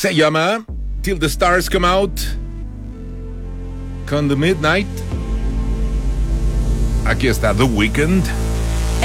Se llama Till the Stars Come Out con The Midnight. Aquí está The Weeknd.